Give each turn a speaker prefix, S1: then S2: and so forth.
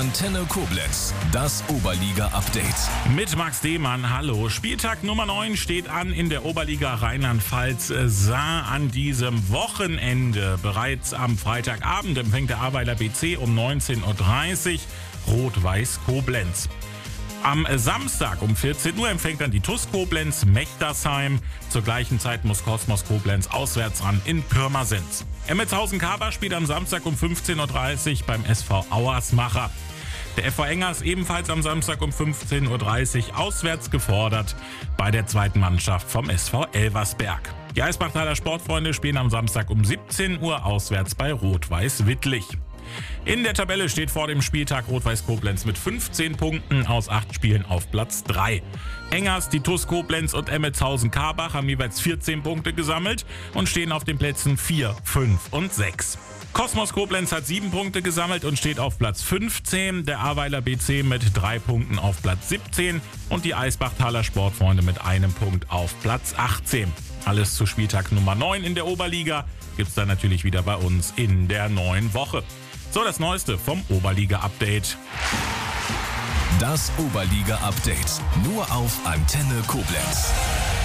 S1: Antenne Koblenz, das Oberliga-Update.
S2: Mit Max Demann, hallo. Spieltag Nummer 9 steht an in der Oberliga Rheinland-Pfalz. Saar an diesem Wochenende. Bereits am Freitagabend empfängt der Ahrweiler BC um 19.30 Uhr Rot-Weiß Koblenz. Am Samstag um 14 Uhr empfängt dann die TuS Koblenz Mechtersheim. Zur gleichen Zeit muss Kosmos Koblenz auswärts ran in Pirmasens. Emmelshausen-Kaba spielt am Samstag um 15.30 Uhr beim SV Auersmacher. Der FV Engers ebenfalls am Samstag um 15.30 Uhr auswärts gefordert bei der zweiten Mannschaft vom SV Elversberg. Die Eisbachtaler Sportfreunde spielen am Samstag um 17 Uhr auswärts bei Rot-Weiß Wittlich. In der Tabelle steht vor dem Spieltag Rot-Weiß Koblenz mit 15 Punkten aus 8 Spielen auf Platz 3. Engers, die TuS Koblenz und Emmelshausen-Karbach haben jeweils 14 Punkte gesammelt und stehen auf den Plätzen 4, 5 und 6. Kosmos Koblenz hat 7 Punkte gesammelt und steht auf Platz 15, der Ahrweiler BC mit 3 Punkten auf Platz 17 und die Eisbachtaler Sportfreunde mit 1 Punkt auf Platz 18. Alles zu Spieltag Nummer 9 in der Oberliga gibt's dann natürlich wieder bei uns in der neuen Woche. So, das Neueste vom Oberliga-Update.
S1: Das Oberliga-Update nur auf Antenne Koblenz.